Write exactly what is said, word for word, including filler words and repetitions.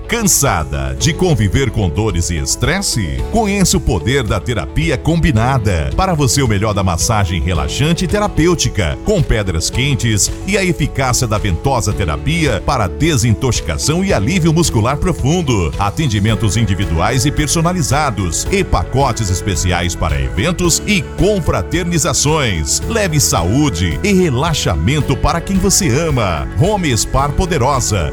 Cansada de conviver com dores e estresse? Conheça o poder da terapia combinada. Para você, o melhor da massagem relaxante e terapêutica, com pedras quentes e a eficácia da ventosa terapia para desintoxicação e alívio muscular profundo. Atendimentos individuais e personalizados e pacotes especiais para eventos e confraternizações. Leve saúde e relaxamento para quem você ama. Home Spa Poderosa.